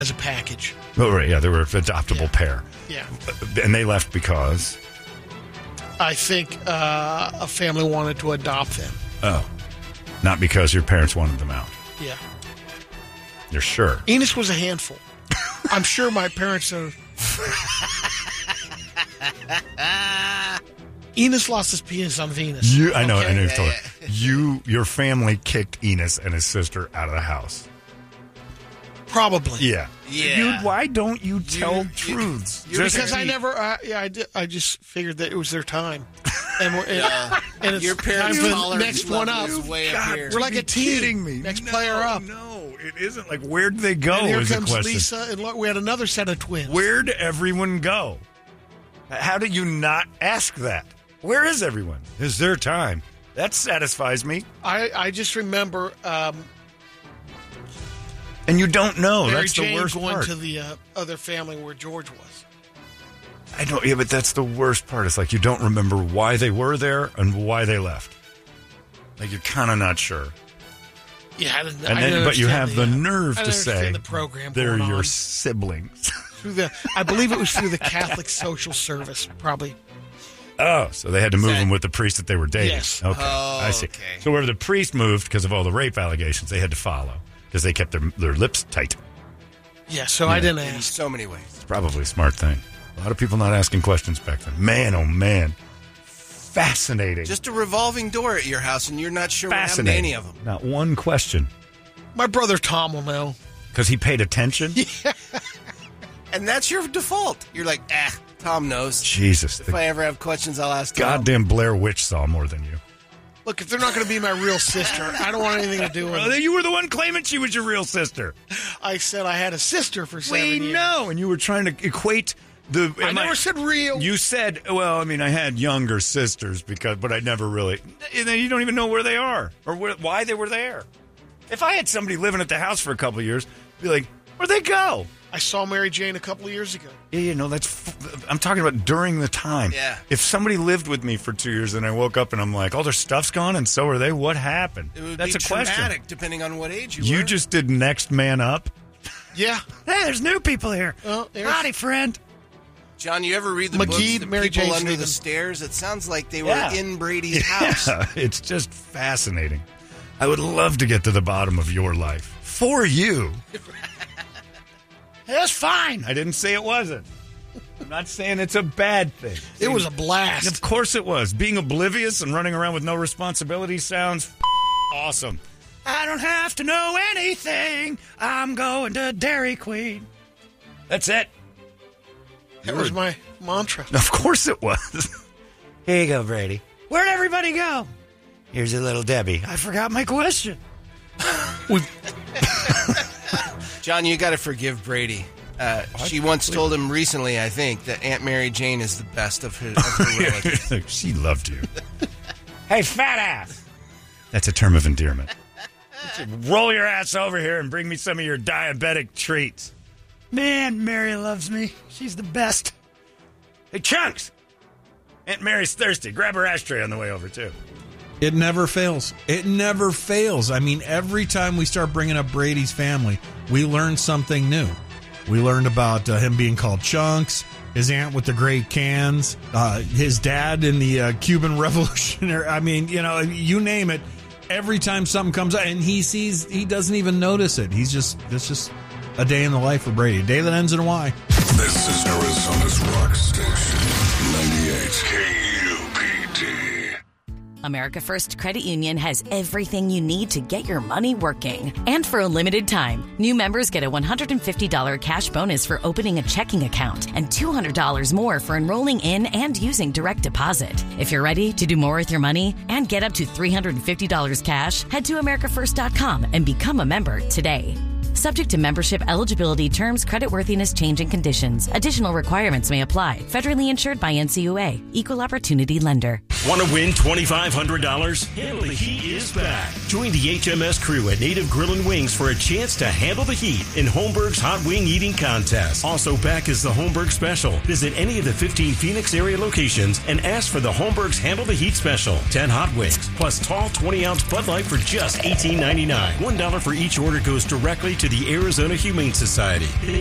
as a package. Oh, right. Yeah, they were an adoptable pair. Yeah. And they left because? I think a family wanted to adopt them. Oh. Not because your parents wanted them out. Yeah. You're sure? Enos was a handful. I'm sure my parents are... Enos lost his penis on Venus. I know. Your family kicked Enos and his sister out of the house. Probably. Yeah. Why don't you tell truths? Because I never. I just figured that it was their time, and it's your parents' time for the tolerance next one up. is way up here. We're like a team. Kidding me? Next player up. No, it isn't. Like, where'd they go? And here is the comes question. Lisa, and we had another set of twins. Where'd everyone go? How do you not ask that? Where is everyone? It's their time. That satisfies me. I just remember. And you don't know. Mary That's Jane the worst going part. to the other family where George was. I don't. Yeah, but that's the worst part. It's like you don't remember why they were there and why they left. Like you're kind of not sure. Yeah, I didn't. But you have the nerve to say the program they're going your on. siblings. I believe it was through the Catholic Social Service, probably. Oh, so they had to move them with the priest that they were dating. Yes. Okay, I see. So where the priest moved because of all the rape allegations, they had to follow because they kept their lips tight. Yeah, so I didn't ask. In so many ways. It's probably a smart thing. A lot of people not asking questions back then. Man, oh man. Fascinating. Just a revolving door at your house, and you're not sure what happened to any of them. Not one question. My brother Tom will know. Because he paid attention? Yeah. And that's your default. You're like, Tom knows. Jesus. If I ever have questions, I'll ask Tom. Goddamn Blair Witch saw more than you. Look, if they're not going to be my real sister, I don't want anything to do with it. You were the one claiming she was your real sister. I said I had a sister for 7 years. We know. And you were trying to equate the... I never said real. You said, well, I mean, I had younger sisters, but I never really... And then you don't even know where they are or why they were there. If I had somebody living at the house for a couple of years, I'd be like, where'd they go? I saw Mary Jane a couple of years ago. Yeah, no, I'm talking about during the time. Yeah. If somebody lived with me for 2 years and I woke up and I'm like, oh, their stuff's gone and so are they, what happened? It would That's be a question. traumatic, depending on what age you were. You just did next man up? Yeah. Hey, there's new people here. Oh, howdy, friend. John, you ever read the McGee, books, The Mary People Jane's Under the leaving. Stairs? It sounds like they were in Brady's house. Yeah, it's just fascinating. I would love to get to the bottom of your life. For you. That's fine. I didn't say it wasn't. I'm not saying it's a bad thing. It was a blast. Of course it was. Being oblivious and running around with no responsibility sounds awesome. I don't have to know anything. I'm going to Dairy Queen. That's it. That was my mantra. Of course it was. Here you go, Brady. Where'd everybody go? Here's a little Debbie. I forgot my question. John, you got to forgive Brady. She once told him recently, I think, that Aunt Mary Jane is the best of her relatives. She loved you. Hey, fat ass. That's a term of endearment. Roll your ass over here and bring me some of your diabetic treats. Man, Mary loves me. She's the best. Hey, Chunks. Aunt Mary's thirsty. Grab her ashtray on the way over, too. It never fails. It never fails. I mean, every time we start bringing up Brady's family, we learn something new. We learned about him being called Chunks, his aunt with the great cans, his dad in the Cuban Revolutionary. I mean, you name it. Every time something comes up and he doesn't even notice it. It's just a day in the life of Brady. A day that ends in a Y. This is Arizona's rock station, 98 KUPD. America First Credit Union has everything you need to get your money working. And for a limited time, new members get a $150 cash bonus for opening a checking account and $200 more for enrolling in and using direct deposit. If you're ready to do more with your money and get up to $350 cash, head to americafirst.com and become a member today. Subject to membership eligibility, terms, creditworthiness, changing conditions. Additional requirements may apply. Federally insured by NCUA. Equal Opportunity Lender. Want to win $2,500? Handle the Heat is back. Join the HMS crew at Native Grill and Wings for a chance to handle the heat in Holmberg's Hot Wing Eating Contest. Also back is the Holmberg Special. Visit any of the 15 Phoenix area locations and ask for the Holmberg's Handle the Heat Special. 10 hot wings plus tall 20-ounce Bud Light for just $18.99. $1 for each order goes directly to the Arizona Humane Society.